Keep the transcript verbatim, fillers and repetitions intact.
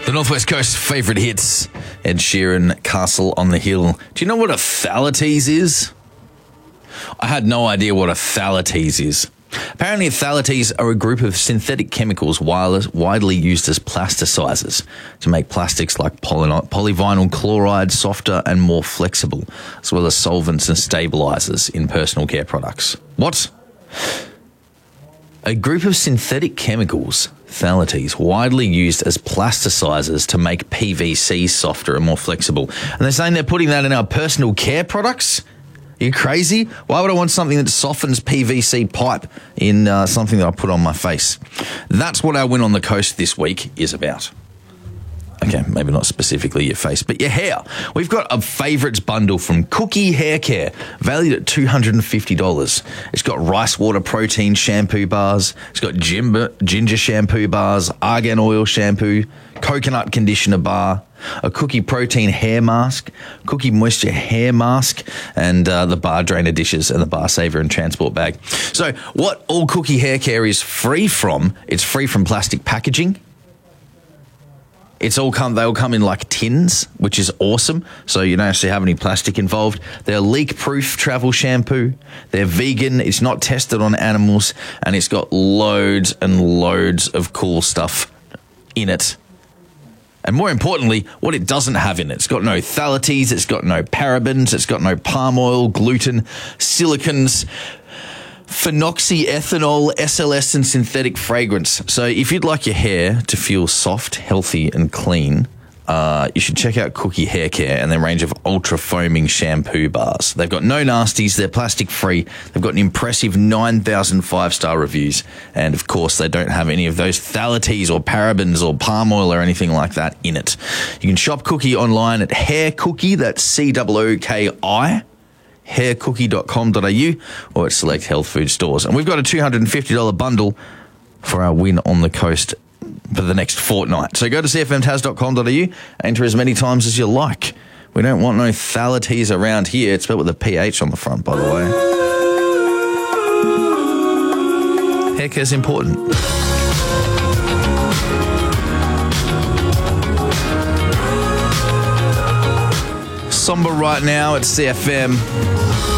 The Northwest Coast favourite hits, Ed Sheeran, Castle on the Hill. Do you know what a phthalates is? I had no idea what a phthalates is. Apparently, phthalates are a group of synthetic chemicals widely used as plasticizers to make plastics like poly- polyvinyl chloride softer and more flexible, as well as solvents and stabilizers in personal care products. What? A group of synthetic chemicals, phthalates, widely used as plasticizers to make P V C softer and more flexible. And they're saying they're putting that in our personal care products? Are you crazy? Why would I want something that softens P V C pipe in uh, something that I put on my face? That's what our win on the coast this week is about. Okay, maybe not specifically your face, but your hair. We've got a favourites bundle from Cookie Hair Care, valued at two hundred fifty dollars. It's got rice water protein shampoo bars. It's got ginger, ginger shampoo bars, argan oil shampoo, coconut conditioner bar, a Cookie protein hair mask, Cookie moisture hair mask, and uh, the bar drainer dishes and the bar saver and transport bag. So what all Cookie Hair Care is free from, it's free from plastic packaging. It's all come, they all come in like tins, which is awesome. So you don't actually have any plastic involved. They're leak-proof travel shampoo. They're vegan. It's not tested on animals. And it's got loads and loads of cool stuff in it. And more importantly, what it doesn't have in it. It's got no phthalates. It's got no parabens. It's got no palm oil, gluten, silicons, phenoxyethanol, S L S, and synthetic fragrance. So if you'd like your hair to feel soft, healthy, and clean, uh, you should check out Cookie Hair Care and their range of ultra foaming shampoo bars. They've got no nasties. They're plastic free. They've got an impressive nine thousand five-star reviews. And of course, they don't have any of those phthalates or parabens or palm oil or anything like that in it. You can shop Cookie online at Hair Cookie. That's C O O K I. hair cookie dot com dot a u or at select health food stores. And we've got a two hundred fifty dollars bundle for our win on the coast for the next fortnight. So go to c f m tas dot com dot a u, enter as many times as you like. We don't want no phthalates around here. It's spelled with a P H on the front, by the way. Hair care's important. Somber right now at C F M.